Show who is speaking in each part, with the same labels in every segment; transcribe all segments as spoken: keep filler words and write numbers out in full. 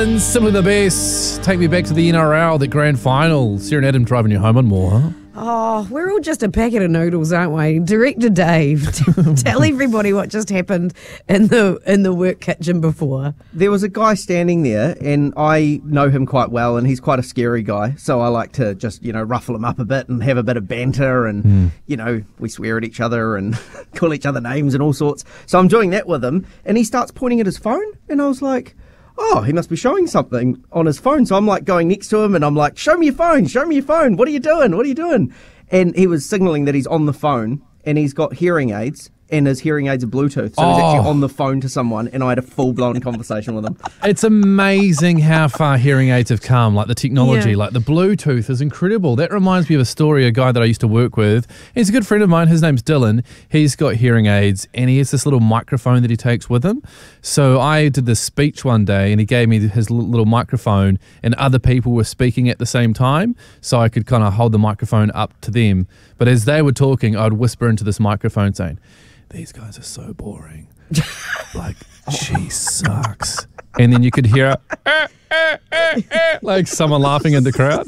Speaker 1: Dylan, simply the best. Take me back to the N R L, the grand final. Sarah and Adam driving you home on more, huh?
Speaker 2: Oh, we're all just a packet of noodles, aren't we? Director Dave, tell everybody what just happened in the in the work kitchen before.
Speaker 3: There was a guy standing there, and I know him quite well, and he's quite a scary guy. So I like to just, you know, ruffle him up a bit and have a bit of banter, and mm. you know, we swear at each other and call each other names and all sorts. So I'm doing that with him, and he starts pointing at his phone, and I was like, oh, he must be showing something on his phone. So I'm like going next to him and I'm like, show me your phone, show me your phone. What are you doing? What are you doing? And he was signaling that he's on the phone and he's got hearing aids and his hearing aids are Bluetooth. So
Speaker 1: oh.
Speaker 3: he's actually on the phone to someone and I had a full-blown conversation with him.
Speaker 1: It's amazing how far hearing aids have come, like the technology,
Speaker 2: Yeah.
Speaker 1: like the Bluetooth is incredible. That reminds me of a story, a guy that I used to work with. He's a good friend of mine. His name's Dylan. He's got hearing aids and he has this little microphone that he takes with him. So I did this speech one day and he gave me his little microphone and other people were speaking at the same time. So I could kind of hold the microphone up to them. But as they were talking, I'd whisper into this microphone saying, these guys are so boring. Like, she sucks. And then you could hear eh, eh, eh, eh, like someone laughing in the crowd.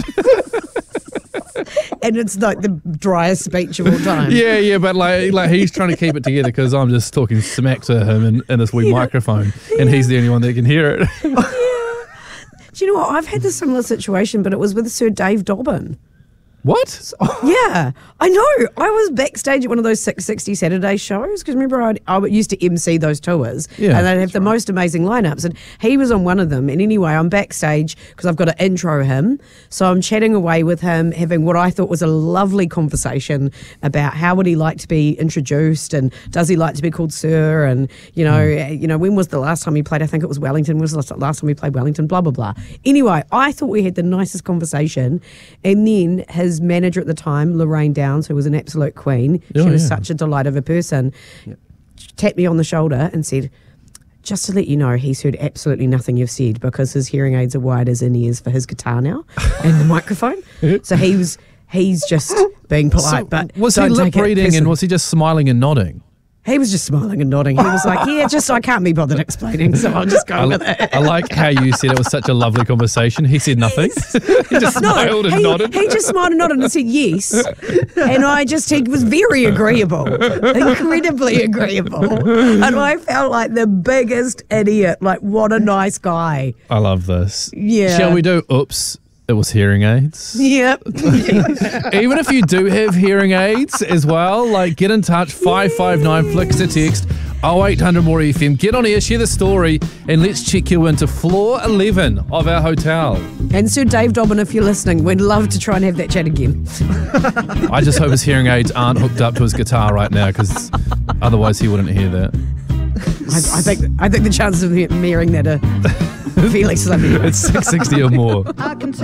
Speaker 2: And it's like the driest speech of all time.
Speaker 1: Yeah, yeah, but like, like he's trying to keep it together because I'm just talking smack to him in, in this wee yeah. microphone, and he's the only one that can hear it.
Speaker 2: Yeah. Do you know what? I've had a similar situation, but it was with Sir Dave Dobbin.
Speaker 1: What?
Speaker 2: Yeah, I know. I was backstage at one of those six sixty Saturday shows because remember I'd, I used to M C those tours
Speaker 1: yeah,
Speaker 2: and they'd have the right. most amazing lineups and he was on one of them. And anyway, I'm backstage because I've got to intro him. So I'm chatting away with him, having what I thought was a lovely conversation about how would he like to be introduced and does he like to be called Sir and, you know, mm. you know, when was the last time he played? I think it was Wellington. When was the last time he played Wellington? Blah, blah, blah. Anyway, I thought we had the nicest conversation and then his manager at the time, Lorraine Downs, who was an absolute queen,
Speaker 1: oh,
Speaker 2: she was
Speaker 1: yeah.
Speaker 2: such a delight of a person, yep. tapped me on the shoulder and said, just to let you know, he's heard absolutely nothing you've said because his hearing aids are wide as in ears for his guitar now and the microphone. So he was, he's just being polite.
Speaker 1: So
Speaker 2: but
Speaker 1: was he lip reading and was he just smiling and nodding?
Speaker 2: He was just smiling and nodding. He was like, yeah, just I can't be bothered explaining, so I'll just go
Speaker 1: I,
Speaker 2: with it.
Speaker 1: I like how you said it was such a lovely conversation. He said nothing. He just
Speaker 2: no,
Speaker 1: smiled and
Speaker 2: he,
Speaker 1: nodded.
Speaker 2: He just smiled and nodded and said yes. And I just, he was very agreeable, incredibly agreeable. And I felt like the biggest idiot. Like, what a nice guy.
Speaker 1: I love this.
Speaker 2: Yeah.
Speaker 1: Shall we do oops? It was hearing aids.
Speaker 2: Yep.
Speaker 1: Even if you do have hearing aids as well, like get in touch, five five nine flicks a text, oh eight hundred more F M. Get on air, share the story, and let's check you into floor eleven of our hotel.
Speaker 2: And Sir Dave Dobbin, if you're listening, we'd love to try and have that chat again.
Speaker 1: I just hope his hearing aids aren't hooked up to his guitar right now because otherwise he wouldn't hear that.
Speaker 2: I, I think I think the chances of me hearing that are fairly slim.
Speaker 1: It's six sixty or more.
Speaker 4: I can